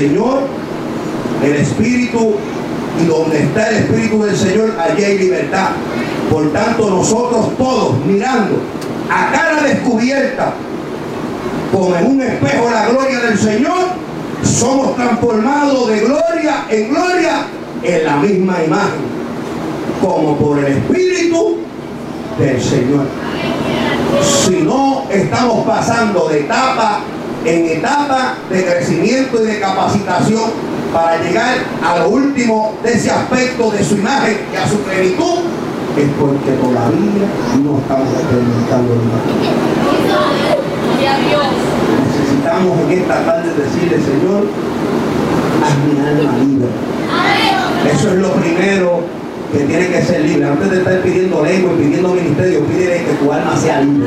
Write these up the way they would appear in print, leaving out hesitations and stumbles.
Señor, el Espíritu, y donde está el Espíritu del Señor, allí hay libertad. Por tanto, nosotros todos, mirando a cara descubierta, como en un espejo la gloria del Señor, somos transformados de gloria en la misma imagen, como por el Espíritu del Señor. Si no estamos pasando de etapa en etapa de crecimiento y de capacitación para llegar a lo último de ese aspecto de su imagen y a su plenitud, es porque todavía no estamos experimentando nada. Necesitamos en esta tarde decirle: Señor, haz mi alma libre. Eso es lo primero que tiene que ser libre. Antes de estar pidiendo lengua y pidiendo ministerio, pídele que tu alma sea libre,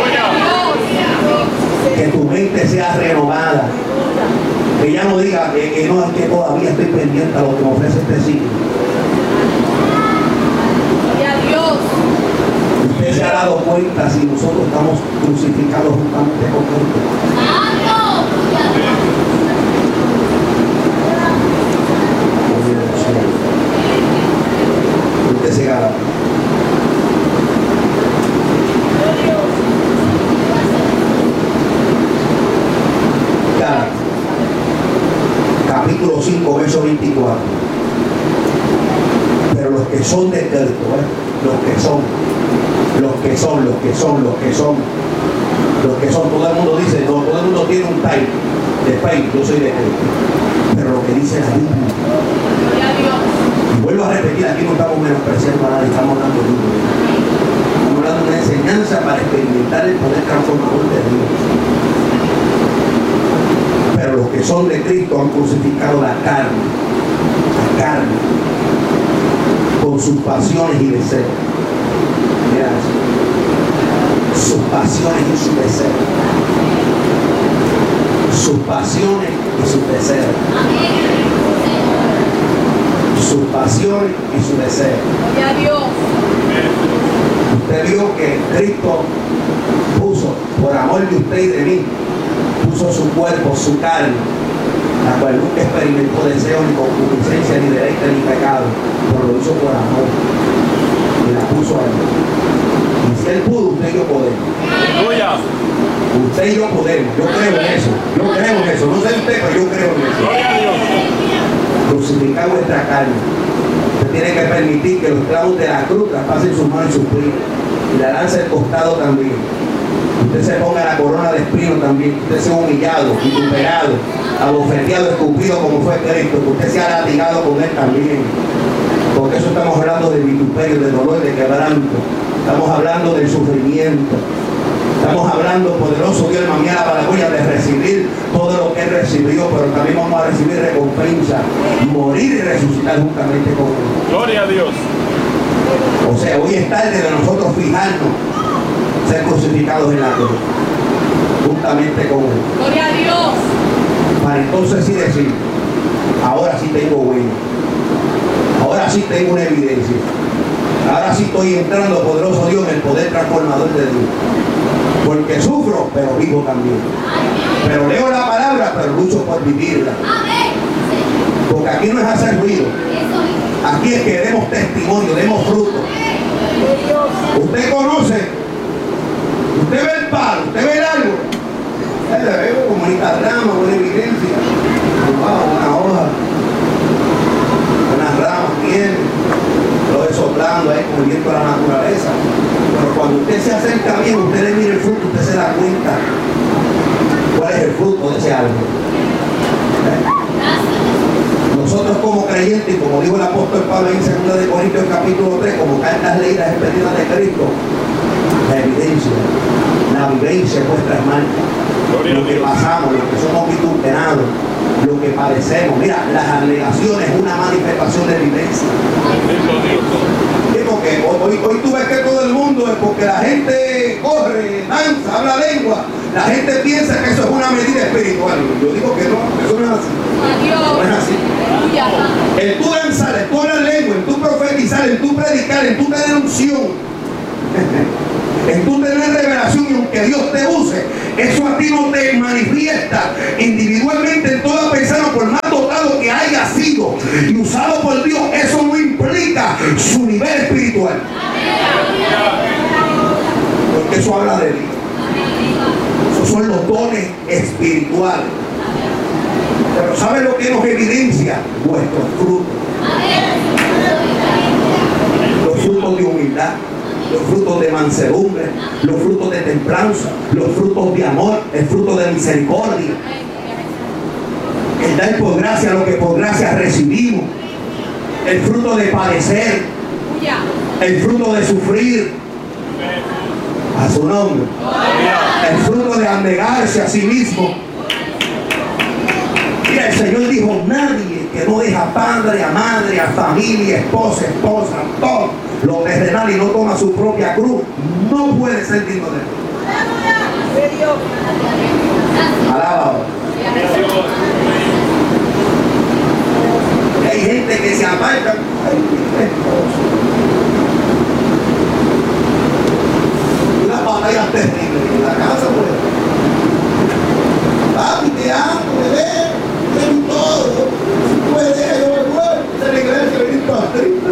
que tu mente sea renovada, que ya no diga que no, es que todavía estoy pendiente a lo que me ofrece este siglo. Usted se ha dado cuenta si nosotros estamos crucificados juntamente con Cristo. Usted se gana. Capítulo 5, verso 24. Pero los que son de Cristo, todo el mundo dice, no, todo el mundo tiene un type de país, yo soy de Cristo. Pero lo que dice la Biblia, y vuelvo a repetir, aquí no estamos menospreciando a nadie, estamos dando libros. Estamos dando una enseñanza para experimentar el poder transformador de Dios. Pero los que son de Cristo han crucificado la carne, con sus pasiones y deseos. Sus pasiones y sus deseos. Sus pasiones y sus deseos. Sus pasiones y sus deseos. Usted vio que Cristo puso, por amor de usted y de mí, puso su cuerpo, su carne, la cual nunca experimentó deseo ni concupiscencia, ni deleite, ni pecado, pero lo hizo por amor y la puso a él. Y si él pudo, usted y yo podemos. Usted y yo podemos. Yo creo en eso. No sé usted, pero yo creo en eso. Crucificar vuestra carne. Usted tiene que permitir que los clavos de la cruz traspasen sus manos y sus pies, y la lanza del costado también. Usted se ponga la corona de espino también. Usted sea humillado, vituperado, abofeteado, escupido como fue Cristo. Que usted sea latigado con él también. Porque eso estamos hablando de vituperio, de dolor, de quebranto. Estamos hablando del sufrimiento. Estamos hablando, poderoso Dios, mañana para la de recibir todo lo que Él recibió, pero también vamos a recibir recompensa, morir y resucitar juntamente con Él. Gloria a Dios. O sea, hoy es tarde de nosotros fijarnos, ser crucificados en la cruz, juntamente con Él. Gloria a Dios. Para entonces sí decir, ahora sí tengo huella, ahora sí tengo una evidencia. Ahora sí estoy entrando, poderoso Dios, en el poder transformador de Dios. Porque sufro, pero vivo también. Pero leo la palabra, pero lucho por vivirla. Porque aquí no es hacer ruido. Aquí es que demos testimonio, demos fruto. Usted conoce, usted ve el palo, usted ve el árbol. Usted le ve como bonita rama, buena evidencia. Una hoja, unas ramas tiene. Lo ve soplando ahí con el viento de la naturaleza. Pero cuando usted se acerca bien, usted le mira el fruto, usted se da cuenta cuál es el fruto de ese árbol. Nosotros como creyentes, y como dijo el apóstol Pablo en 2 de Corintios capítulo 3, como cartas leídas expedidas de Cristo, la evidencia, la vivencia en vuestras manos, lo que pasamos, lo que somos vituperados, lo que padecemos. Mira, las alegaciones es una manifestación de vivencia. Sí, porque hoy tú ves que todo el mundo es porque la gente corre, danza, habla lengua. La gente piensa que eso es una medida espiritual. Yo digo que no, eso no es así. No es así. El tú danzar, el tú hablar lengua, el tú profetizar, el tú predicar, el tú tener unción, en tú tener revelación, y aunque Dios te use, eso a ti no te manifiesta individualmente en toda persona, por más usado por Dios, eso no implica su nivel espiritual. Porque eso habla de Dios. Esos son los dones espirituales. Pero ¿saben lo que nos evidencia? Vuestros frutos. Los frutos de humildad, los frutos de mansedumbre, los frutos de templanza, los frutos de amor, el fruto de misericordia. El dar por gracia lo que por gracia recibimos. El fruto de padecer. El fruto de sufrir. A su nombre. El fruto de abnegarse a sí mismo. Mira, el Señor dijo: nadie que no deja padre, a madre, a familia, esposa, todo lo terrenal y no toma su propia cruz, no puede ser digno de Dios. Alaba. Hay gente que se aparta. Una batalla terrible en la casa, pues. Papi, te amo, bebé, tengo todo. Puede ser, yo me muero. Se le cree que venir para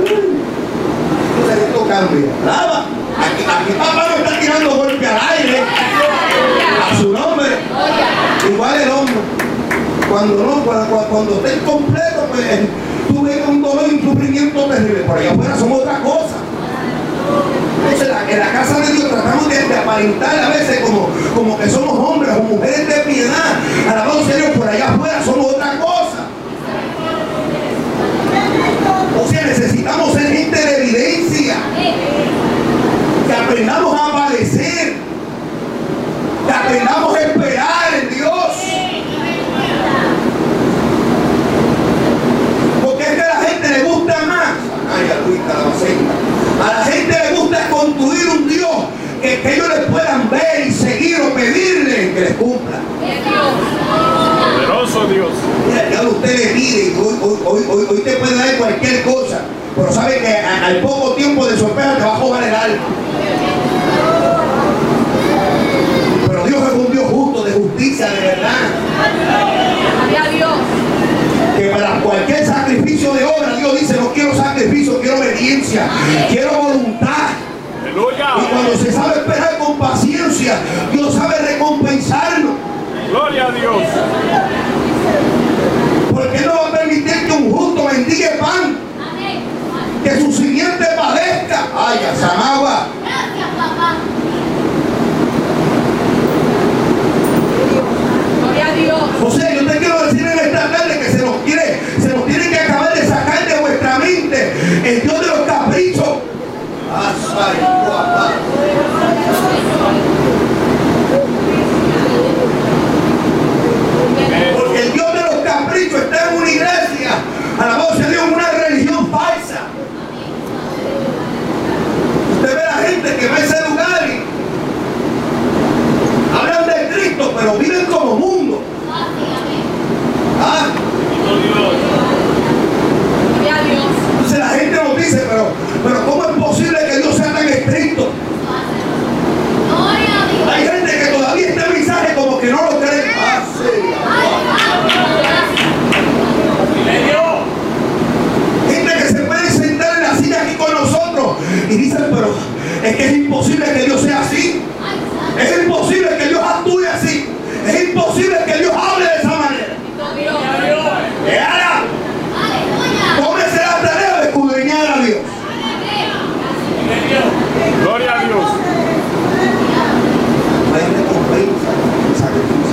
esto cambia. Lava. Aquí papá no está tirando golpe al aire. A su nombre. Igual el hombre. Cuando esté completo, pues tú ves un dolor y un sufrimiento terrible. Por allá afuera somos otra cosa. Entonces, en la casa de Dios tratamos de aparentar a veces como que somos hombres o mujeres de piedad. Alabado sea Dios, por allá afuera somos otra cosa. O sea, necesitamos ser gente de evidencia. Que aprendamos a padecer. Que aprendamos a esperar en Dios. Porque es que a la gente le gusta más. Ay, a la gente le gusta construir un Dios que ellos les puedan ver y seguir o pedirle que les cumpla. Poderoso Dios. Mira, ya usted le pide y hoy te puede dar cualquier cosa, pero sabe que al poco tiempo de sorpresa te va a jugar el alma. Pero Dios es un Dios justo, de justicia, de verdad. Que para cualquier sacrificio de obra, Dios dice: no quiero sacrificio, quiero obediencia, quiero voluntad. Aleluya. Y cuando se sabe esperar con paciencia, Dios sabe recompensarnos. Gloria a Dios. Porque no va a permitir que un justo mendigue pan, que su simiente padezca. Ay, a Samagua. Gracias, papá. Gloria a Dios. O sea, yo te quiero decir en esta tarde que se nos tiene que acabar de sacar de vuestra mente el Dios de los caprichos. Porque el Dios de los caprichos está en una iglesia, alabado sea Dios, en una religión falsa. Usted ve a la gente que va a ese lugar y hablan de Cristo, pero viven como mundo. Entonces la gente nos dice: pero ¿cómo es posible que Dios sea tan estricto? Hay gente que todavía este mensaje como que no lo cree. Gente que se puede sentar en la silla aquí con nosotros y dicen: pero es que es imposible que Dios sea así. Es imposible que Dios actúe así. Es imposible que Dios hable de esa manera. Tómese la tarea de escudriñar a Dios. Gloria a Dios. Hay recompensa en sacrificio.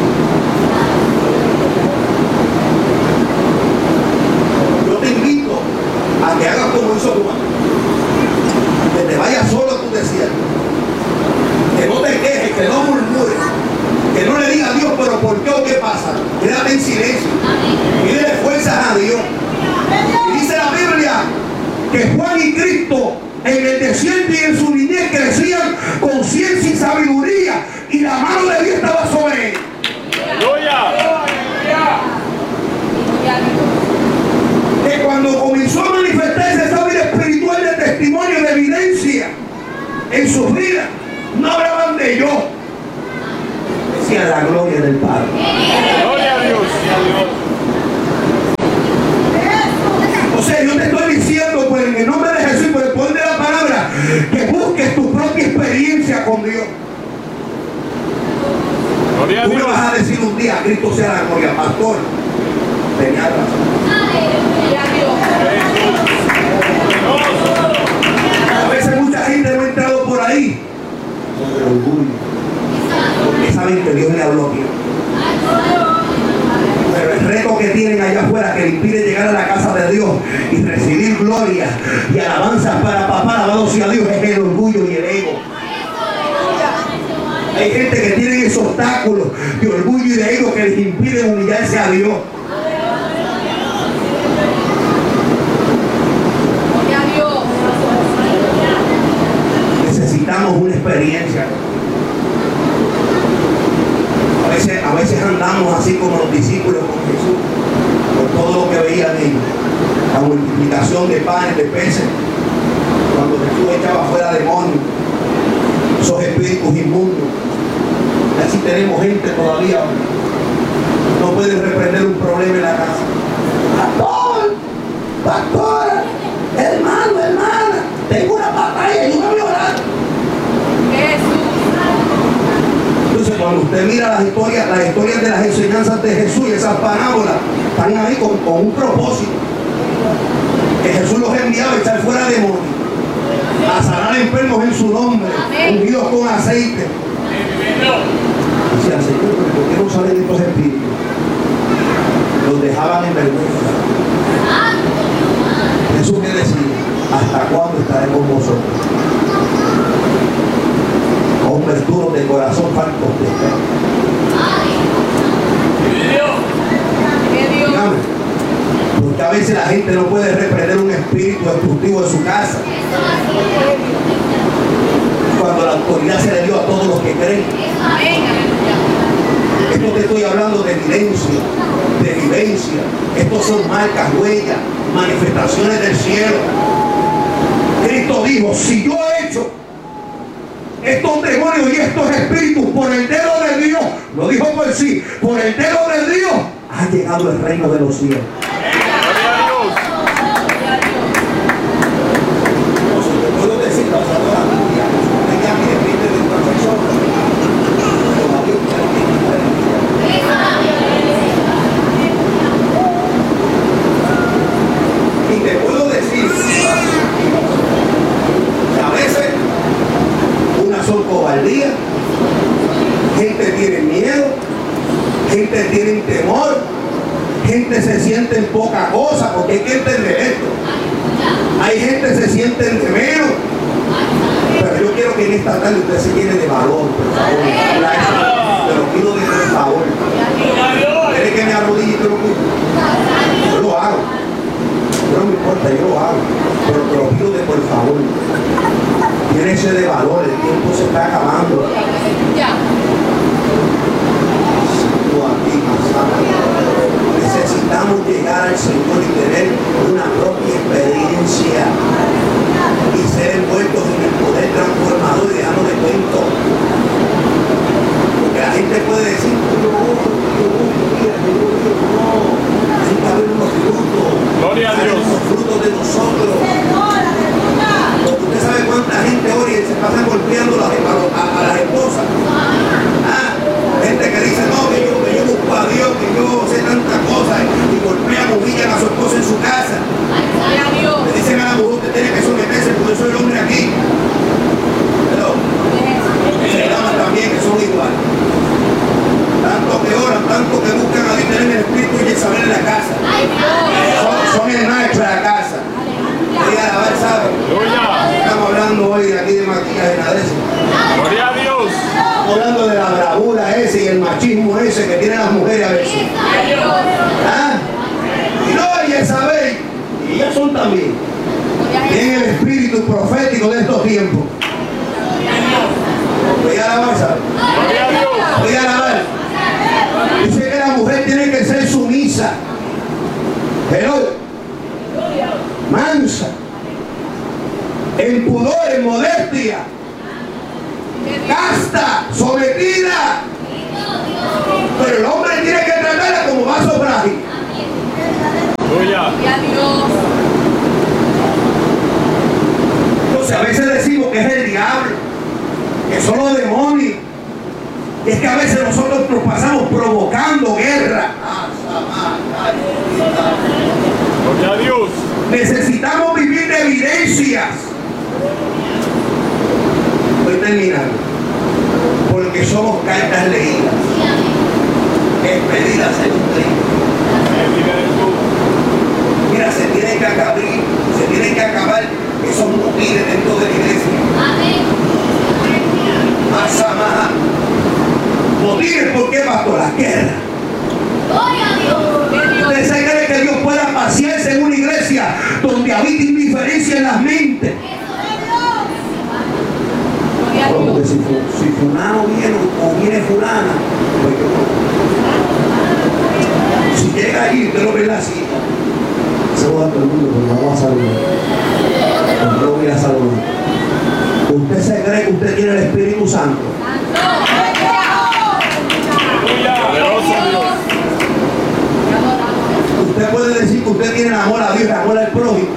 Yo te invito a que hagas como hizo tu madre. Que te vayas solo a tu desierto. Que no te quejes, que no murmures. Que no le digas a Dios: pero ¿por qué o qué pasa? Quédate en silencio. Pídele fuerzas a Dios. Y dice la Biblia que Juan y Cristo en el desierto y en su niñez crecían con ciencia y sabiduría, y la mano de Dios estaba sobre él. Aleluya. Que cuando comenzó a manifestarse esa vida espiritual de testimonio, de evidencia en sus vidas, no hablaban de yo, decían la gloria del Padre. Gloria a Dios. O sea, allá afuera que le impide llegar a la casa de Dios y recibir gloria y alabanzas para papá, alabado sea Dios, es el orgullo y el ego. Hay gente que tiene esos obstáculos de orgullo y de ego que les impiden humillarse a Dios. Necesitamos una experiencia. A veces andamos así como los discípulos con Jesús, por todo lo que veían en la multiplicación de panes, de peces, cuando Jesús echaba fuera demonios, esos espíritus inmundos. Y así tenemos gente todavía. No pueden reprender un problema en la casa. Pastora, hermano, hermana, tengo una batalla, ayúdame a orar. Entonces, cuando usted mira las historias de las enseñanzas de Jesús y esas parábolas, están ahí con un propósito. Que Jesús los enviaba a echar fuera demonios, a sanar enfermos en su nombre, ungidos con aceite. Decía, Señor, ¿pero por qué no salen estos espíritus? Los dejaban en vergüenza. Jesús que decía, ¿hasta cuándo estaré con vosotros? Hombres duros de corazón, faltos de fe. Dígame, porque a veces la gente no puede reprender un espíritu destructivo de su casa, cuando la autoridad se le dio a todos los que creen. Esto te estoy hablando de evidencia, de vivencia. Estos son marcas, huellas, manifestaciones del cielo. Cristo dijo, si yo he hecho estos demonios y estos espíritus por el dedo de Dios, lo dijo por sí, por el dedo de Dios, ha llegado el reino de los cielos. No se te puedo decir, pasando la Biblia, ella me depende de una persona, todavía usted no tiene diferencia. Y te puedo decir que a veces son cobardía, gente tiene miedo, gente tiene temor, gente se siente en poca cosa, porque hay que entender esto. Hay gente que se siente de menos, pero yo quiero que en esta tarde usted se llene de valor, por favor. Te lo pido de por favor. ¿Quiere que me arrodille y te lo pido? Yo lo hago. No me importa, yo lo hago, pero te lo pido de por favor. Llénese de valor, el tiempo se está acabando. Necesitamos llegar al Señor y tener una propia experiencia y ser envueltos en el poder transformador y dejarnos de cuento. Porque la gente puede decir, no, hay que haber unos frutos. Gloria a Dios. Unos frutos de nosotros. ¿Usted sabe cuánta gente ora y se pasa golpeando a las esposas? Gente que dice, no, que yo busco a Dios, que yo sé tantas cosas, y golpean, humillan a su esposa en su casa. Le dicen a la mujer, usted tiene que someterse porque yo soy el hombre aquí. Pero se llaman también que son iguales. Tanto que oran, tanto que buscan a Dios, tienen el espíritu y el saber en la casa. Son el maestro de la casa. Voy a alabar, ¿sabe? Estamos hablando hoy de aquí de maquillaje, nada de eso. Gloria a Dios. Estamos hablando de la bravura ese y el machismo ese que tienen las mujeres a veces. ¿Ah? Y no, y el saber, y ellas son también. Tienen el espíritu profético de estos tiempos. Voy a alabar, ¿sabe? Gloria a Dios. Voy a alabar. Dice que la mujer tiene que ser sumisa, pero mansa, en pudor, en modestia, casta, sometida. Pero el hombre tiene que tratarla como vaso frágil. Gloria. Entonces a veces decimos que es el diablo, que son los demonios. Y es que a veces nosotros nos pasamos provocando guerra. Gloria a Dios. Necesitamos vivir de evidencias. Voy terminando. Porque somos cartas leídas, expedidas en un libro. Mira, se tienen que acabar esos motines dentro de la iglesia. Masa, maja. Motines, ¿por qué, pastor? La guerra. ¿Usted se cree que Dios pueda pasearse en una iglesia donde habita indiferencia en las mentes? Porque si fulano viene o viene fulana, pues si llega allí, usted lo ve en la silla. Saluda a todo el mundo, porque vamos a saludar. Yo lo voy a saludar. ¿Usted se cree que usted tiene el Espíritu Santo? Usted puede decir que usted tiene amor a Dios y amor al prójimo.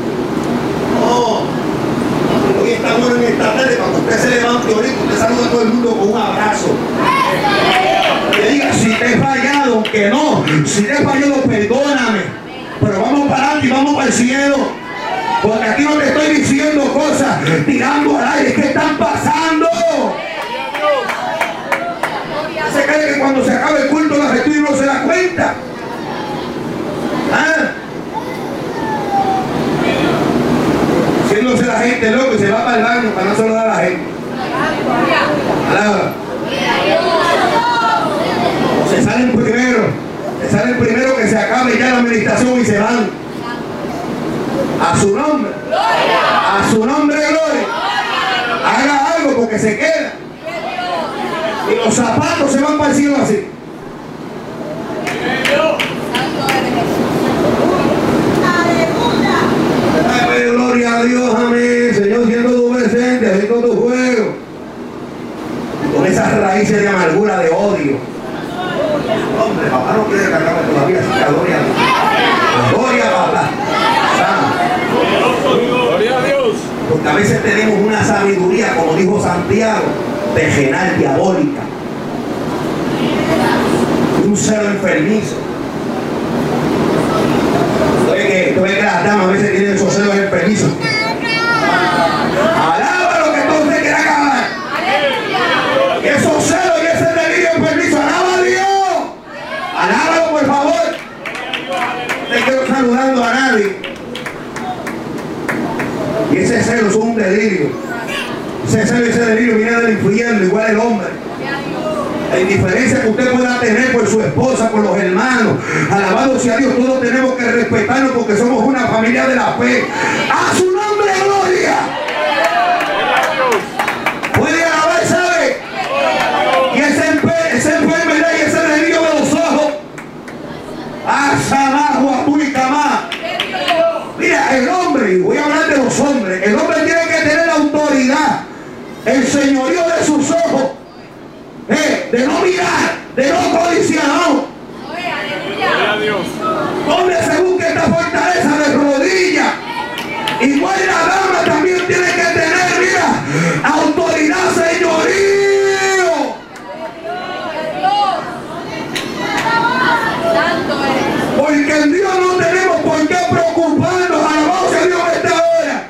No. Hoy estamos en esta tarde, cuando usted se levante ahorita, usted saluda a todo el mundo con un abrazo. Que diga, si te he fallado, que no. Si te he fallado, perdóname. Pero vamos para adelante y vamos para el cielo. Porque aquí no te estoy diciendo cosas tirando al aire, es que están pasando. ¿Se cree que cuando se acabe el culto la gente no se da cuenta? ¿Ah? Haciéndose la gente loco y se va para el baño para no saludar a la gente. Alaba. Se salen primero que se acabe ya la administración y se van. A su nombre. A su nombre, gloria. Haga algo porque se queda. Y los zapatos se van para el cielo así. Ay, gloria a Dios, amén. Señor, siendo tu presente, haciendo tu juego. Con esas raíces de amargura, de odio. Hombre, papá no quiere cargarme todavía, así que gloria a Dios. Gloria a papá. Gloria a Dios. Porque a veces tenemos una sabiduría, como dijo Santiago, terrenal, diabólica. Un celo enfermizo. Tú ves que las damas a veces tienen esos celos enfermizos. Alaba lo que todo usted quiera acabar. Y esos celos y ese delirio enfermizo, alaba a Dios. Alábalo, por favor. No te quiero saludando a nadie. Y ese celo es un delirio. Ese celo y ese delirio viene del infierno, igual el hombre. La indiferencia que usted pueda tener por su esposa, por los hermanos. Alabado sea Dios, todos tenemos que respetarnos porque somos una familia de la fe. ¡A su nombre, gloria! Puede alabar, ¿sabe? Y esa enfermedad y ese delirio de los ojos. Mira, el hombre, voy a hablar de los hombres, el hombre tiene que tener la autoridad, el señorío de sus ojos. De no mirar, de no codiciar, no. Hombre, se busca esta fortaleza de rodillas. Igual la dama también tiene que tener, mira, autoridad, señorío. Porque en Dios no tenemos por qué preocuparnos. Alabado a Dios en esta hora.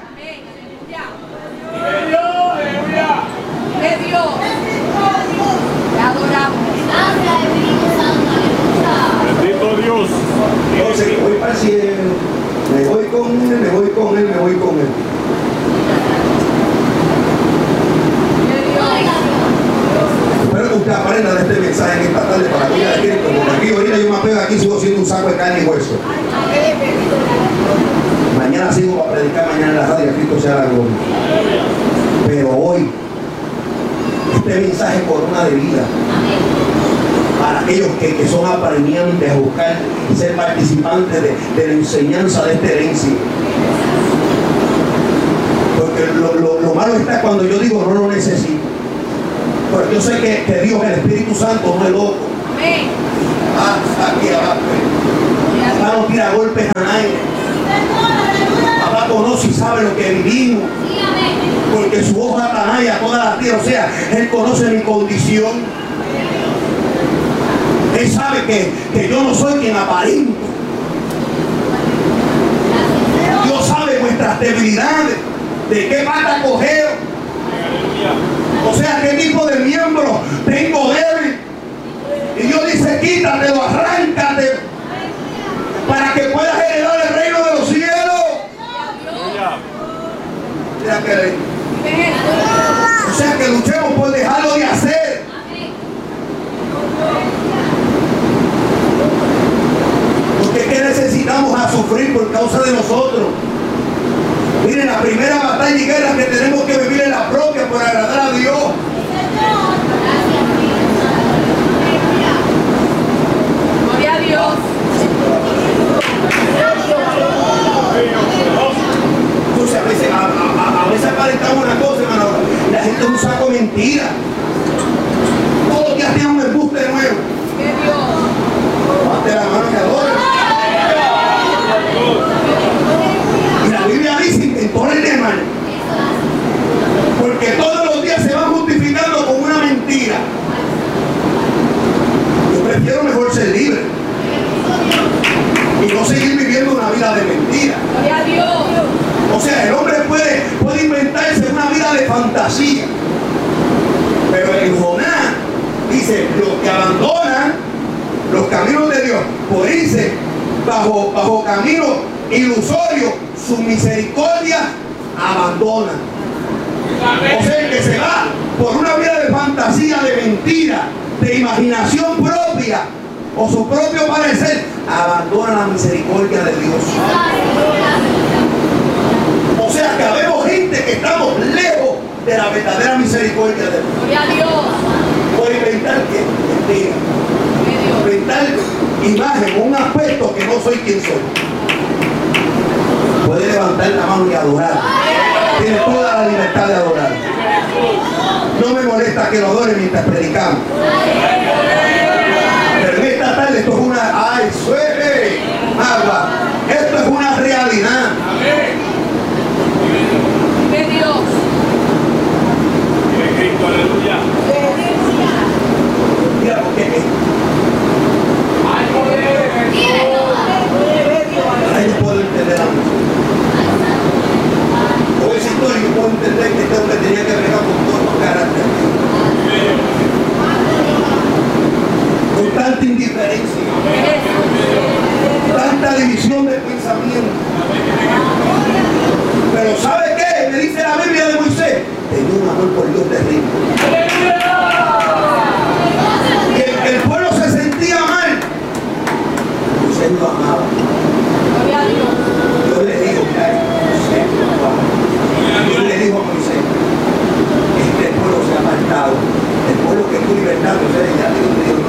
Bendito Dios. Entonces, que voy para el cielo. Me voy con él, me voy con él, me voy con él. Espero que usted aprenda de este mensaje en esta tarde para que ya Cristo, porque aquí ahorita yo me apego aquí, sigo siendo un saco de carne y hueso. Mañana sigo para predicar, mañana en la radio, a Cristo sea la gloria. Pero hoy, este mensaje es corona de vida. Para aquellos que son apremiantes a buscar y ser participantes de la enseñanza de esta herencia. Porque lo malo está cuando yo digo no lo necesito. Porque yo sé que Dios, el Espíritu Santo, no es loco. Amén. Aquí abajo. Papá no tira golpes a nadie. Papá conoce y sabe lo que vivimos. Porque su ojo atanaya toda la tierra. O sea, Él conoce mi condición. Él sabe que yo no soy quien aparento. Dios sabe nuestras debilidades. De qué pata cogeo. O sea, qué tipo de miembro tengo débil. Y Dios dice, quítatelo, arráncate. para que puedas heredar el reino de los cielos. O sea que luchemos por dejarlo de hacer. Porque es que necesitamos a sufrir por causa de nosotros. Miren, la primera batalla y guerra que tenemos que vivir es la propia por agradar a Dios. Gloria a Dios. Entonces a veces aparentamos una cosa, hermano. La gente es un saco de mentira. Todos los días tiene un embuste nuevo. Levante la mano y adora. Y la Biblia dice, inventórenle, hermano. Porque todos los días se van justificando con una mentira. Yo prefiero mejor ser libre y no seguir viviendo una vida de mentira. Gloria a Dios. O sea, el hombre puede inventarse una vida de fantasía. Pero en Jonás dice, los que abandonan los caminos de Dios por irse bajo caminos ilusorios, su misericordia abandonan. O sea, el que se va por una vida de fantasía, de mentira, de imaginación propia o su propio parecer, abandona la misericordia de Dios. O sea que habemos gente que estamos lejos de la verdadera misericordia de Dios. Gloria a Dios. Por inventar que mentira. Inventar imagen, un aspecto que no soy quien soy. Puede levantar la mano y adorar. Tiene toda la libertad de adorar. No me molesta que lo adore mientras predicamos. Pero en esta tarde esto es una... ¡Ay, suele! Agua. Esto es una realidad. De Dios. Aleluya. Mira, porque Hay poder. ahí yo puedo entender a mí. Con esa historia yo puedo entender que este hombre tenía que bregar con todos los caracteres. Con tanta indiferencia, tanta división de pensamiento. Pero ¿sabe qué? Me dice la Biblia de Moisés, tenía un amor por Dios terrible. Y el pueblo se sentía mal. Moisés lo amaba. Gloria a Dios. Dios le dijo, mira, Moisés lo amaba. Dios le dijo a Moisés, este pueblo se ha apartado. El pueblo que tú libertaste, o sea, ya Dios te dijo,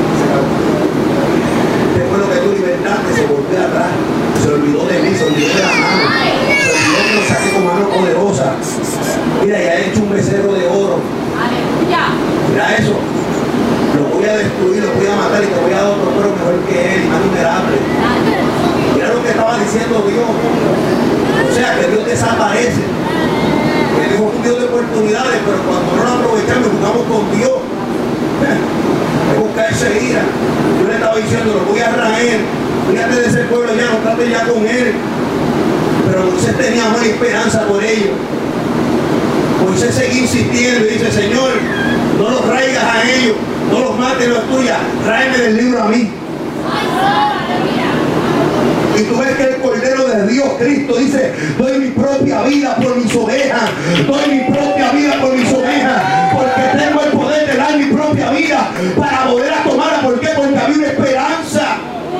este pueblo que tú libertaste se volvió atrás, se olvidó de mí, se olvidó de la mano, se olvidó que lo saqué con mano poderosa. Mira, ya he hecho un becerro de oro. Aleluya. Mira eso. Lo voy a destruir, lo voy a matar y te voy a dar otro pueblo mejor que él y más vulnerable. Mira lo que estaba diciendo Dios. O sea, que Dios desaparece. Él es un Dios de oportunidades, pero cuando no lo aprovechamos y jugamos con Dios, es buscarse ira. Yo le estaba diciendo, lo voy a raer. Fíjate de ese pueblo ya, no trate ya con él. Pero Moisés tenía amor y esperanza por ellos. Moisés seguía insistiendo y dice, Señor, no los traigas a ellos, no los mates, no es tuya, tráeme del libro a mí. Y tú ves que el Cordero de Dios, Cristo, dice, doy mi propia vida por mis ovejas, doy mi propia vida por mis ovejas, porque tengo el poder de dar mi propia vida para poder tomarla. ¿Por qué? Porque había una esperanza.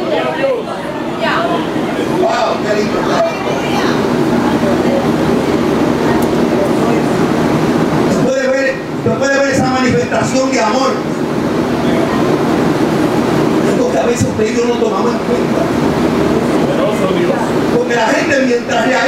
Wow, qué lindo. Usted puede ver esa manifestación de amor. Esto que a veces usted y yo no tomamos en cuenta. Porque la gente, mientras le